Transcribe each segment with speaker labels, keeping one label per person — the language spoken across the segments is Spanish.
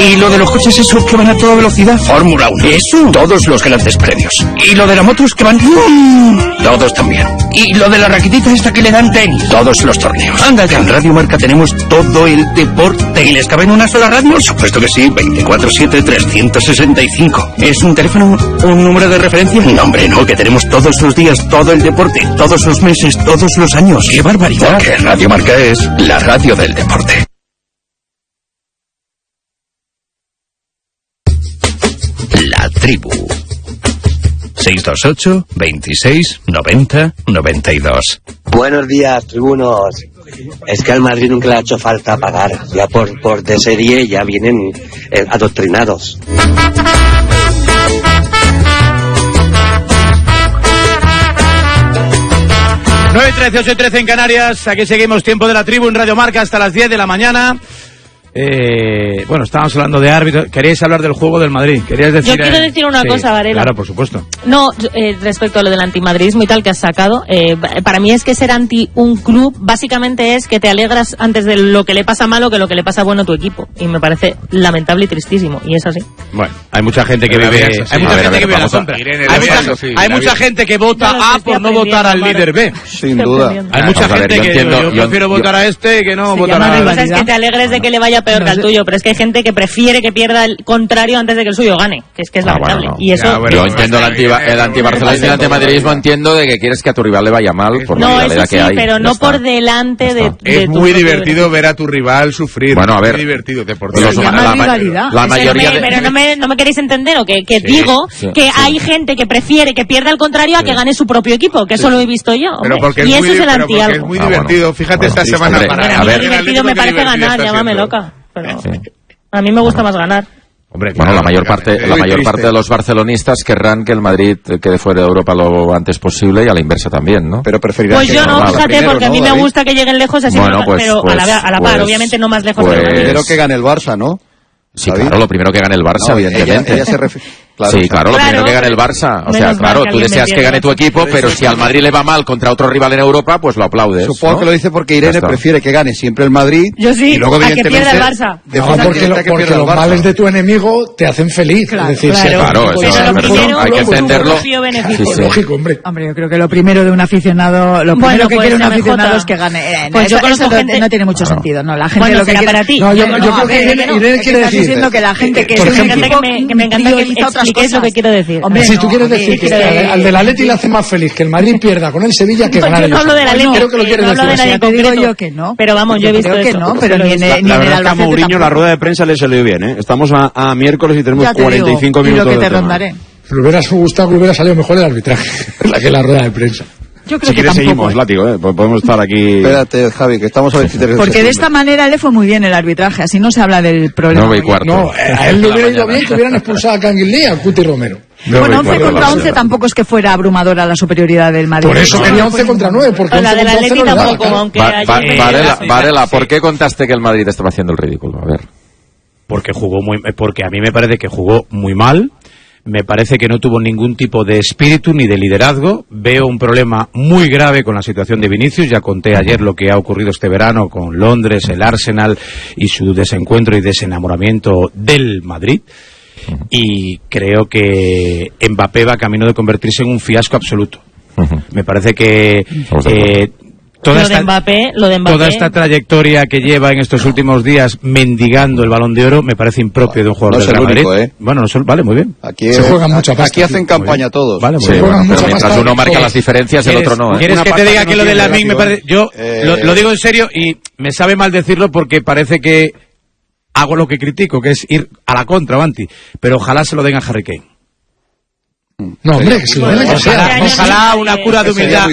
Speaker 1: ¿Y lo de los coches esos que van a toda velocidad? Fórmula 1. Eso. Todos los grandes premios. ¿Y lo de las motos que van? Todos también. ¿Y lo de la raquetita esta que le dan tenis? Todos los torneos. Anda ya. En Radio Marca tenemos todo el deporte. ¿Y les cabe en una sola radio? Por supuesto que sí. 24/7-365. ¿Es un teléfono? ¿Un número de referencia? No, hombre, no. Que tenemos todos los días, todo el deporte, todos los meses, todos los años. ¡Qué barbaridad! Porque Radio Marca es la radio del deporte. La Tribu. 628 26 90 92.
Speaker 2: Buenos días, tribunos. Es que al Madrid nunca le ha hecho falta pagar. Ya por de serie ya vienen adoctrinados.
Speaker 3: Nueve 13, 8 y 13 en Canarias. Aquí seguimos, tiempo de la Tribu en Radio Marca hasta las 10 de la mañana. Bueno, estábamos hablando de árbitros. Queríais hablar del juego del Madrid. Queríais decir.
Speaker 4: Yo quiero decir una cosa, Varela.
Speaker 3: Claro, por supuesto.
Speaker 4: No, respecto a lo del antimadridismo y tal que has sacado, para mí es que ser anti un club básicamente es que te alegras antes de lo que le pasa malo que lo que le pasa bueno a tu equipo. Y me parece lamentable y tristísimo. Y es así.
Speaker 3: Bueno, hay mucha gente que vive. Hay mucha gente que vive en la sombra. Hay mucha gente que vota A por no votar al líder B.
Speaker 5: Sin duda.
Speaker 3: Hay mucha gente que yo prefiero votar a este que no votar a
Speaker 4: la. Es que te alegres de que le vaya peor que al tuyo, pero es que hay gente que prefiere que pierda el contrario antes de que el suyo gane, que es lamentable.
Speaker 6: Bueno, no.
Speaker 4: Y eso
Speaker 6: yo entiendo el antibarcelonismo y el antimadridismo, entiendo de que quieres que a tu rival le vaya mal por la rivalidad que hay.
Speaker 4: Pero no por delante de
Speaker 7: es muy divertido ver a tu rival sufrir.
Speaker 6: Bueno, a ver,
Speaker 7: muy divertido deportivo.
Speaker 6: La mayoría
Speaker 4: pero no me queréis entender, o que digo que hay gente que prefiere que pierda el contrario a que gane su propio equipo, que eso lo he visto yo.
Speaker 7: Pero porque
Speaker 4: y eso es el anti-algo.
Speaker 7: Es muy divertido. Fíjate esta semana
Speaker 4: para mí divertido me parece ganar, llámame loca. Pero a mí me gusta más ganar.
Speaker 7: Hombre,
Speaker 6: bueno, la mayor parte de los barcelonistas querrán que el Madrid quede fuera de Europa lo antes posible y a la inversa también, ¿no?
Speaker 5: Pero preferirán
Speaker 4: pues yo no, fíjate, porque a mí me gusta que lleguen lejos así,
Speaker 6: bueno,
Speaker 4: pero a la par, obviamente no más lejos que el Madrid.
Speaker 5: Primero que gane el Barça, ¿no?
Speaker 6: Sí, claro, lo primero que gane el Barça, evidentemente.
Speaker 5: Ella se refiere...
Speaker 6: Claro, sí, claro, lo primero que gane el Barça. O sea, claro, tú deseas que gane tu equipo, pero si al Madrid le va mal contra otro rival en Europa, pues lo aplaudes.
Speaker 5: Supongo que lo dice porque Irene prefiere que gane siempre el Madrid.
Speaker 4: Yo sí,
Speaker 5: y luego,
Speaker 4: a que pierda el Barça.
Speaker 8: No, porque los males de tu enemigo te hacen feliz.
Speaker 4: Claro,
Speaker 8: es decir,
Speaker 6: claro, eso hay que entenderlo.
Speaker 8: Lógico, hombre.
Speaker 9: Hombre, yo creo que lo primero de un aficionado, lo primero que quiere un aficionado es que gane.
Speaker 4: Pues yo conozco gente...
Speaker 9: No tiene mucho sentido, ¿no? La gente
Speaker 4: lo
Speaker 9: que
Speaker 4: para ti.
Speaker 8: No, yo creo que Irene quiere decir...
Speaker 9: diciendo que la gente que...
Speaker 4: Por ejemplo, que me encanta que expliques lo que quiero decir.
Speaker 8: Hombre, si tú quieres decir que al del Atleti le hace más feliz que el Madrid pierda con el Sevilla que ganar.
Speaker 4: Yo no hablo del Atleti,
Speaker 8: creo que lo quieres decir.
Speaker 9: Te digo yo que no.
Speaker 4: Pero vamos, yo he visto
Speaker 9: que no, pero ni en el
Speaker 10: La verdad es que a Mourinho la rueda de prensa le salió bien, ¿eh? Estamos a miércoles y tenemos 45 minutos.
Speaker 9: Y lo que te rondaré.
Speaker 8: Me hubiera gustado que hubiera salido mejor el arbitraje que la rueda de prensa.
Speaker 9: Yo creo
Speaker 10: si quieres seguimos, Látigo, podemos estar aquí...
Speaker 5: Espérate, Javi, que estamos a 23
Speaker 9: porque de esta manera le fue muy bien el arbitraje, así no se habla del problema.
Speaker 6: 9:15.
Speaker 8: No, a él le hubiera ido bien que hubieran expulsado a Canguilí y a Cuti Romero.
Speaker 9: Bueno, 11 contra 11 tampoco es que fuera abrumadora la superioridad del Madrid.
Speaker 8: Por eso quería 11 contra 9, porque
Speaker 4: la del Atleti tampoco, aunque
Speaker 6: Varela, ¿por qué contaste que el Madrid estaba haciendo el ridículo? A ver.
Speaker 3: Porque a mí me parece que jugó muy mal. Me parece que no tuvo ningún tipo de espíritu ni de liderazgo. Veo un problema muy grave con la situación de Vinicius. Ya conté ayer lo que ha ocurrido este verano con Londres, el Arsenal y su desencuentro y desenamoramiento del Madrid. Y creo que Mbappé va camino de convertirse en un fiasco absoluto. Me parece que... Toda esta trayectoria que lleva en estos últimos días mendigando el Balón de Oro me parece impropio de un jugador del Real Madrid. Bueno, vale, muy bien.
Speaker 5: Aquí se juegan mucha pasta. Aquí hacen campaña todos.
Speaker 3: Vale,
Speaker 6: sí, pero mientras uno marca las diferencias, el otro no.
Speaker 3: ¿Quieres que te diga que lo de Lamine me parece? Yo lo digo en serio y me sabe mal decirlo porque parece que hago lo que critico, que es ir a la contra, Banti. Pero ojalá se lo den a Harry Kane.
Speaker 8: No, hombre, que se lo den a
Speaker 3: ojalá una cura de humildad,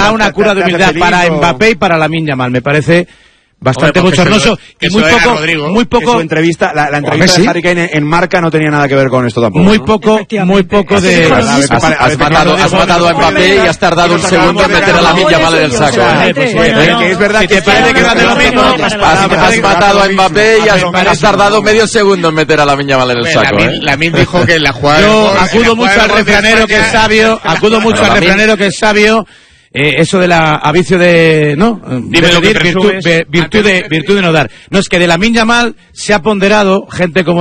Speaker 3: para Mbappé y para Lamine Yamal. Me parece bastante bochornoso y muy poco.
Speaker 10: Su entrevista, la entrevista de Harry Kane en Marca no tenía nada que ver con esto tampoco.
Speaker 3: Muy poco de.
Speaker 6: Has matado a Mbappé y has tardado un segundo en meter a Lamine Yamal en el saco.
Speaker 10: Es verdad que te parece que va de lo mismo.
Speaker 6: Has matado a Mbappé y has tardado medio segundo en meter a Lamine Yamal en el saco.
Speaker 7: Lamine dijo que la jugada.
Speaker 3: Yo acudo mucho al refranero que es sabio. Eso de la avicio de no virtud de no dar. No, es que de Lamine Yamal se ha ponderado gente como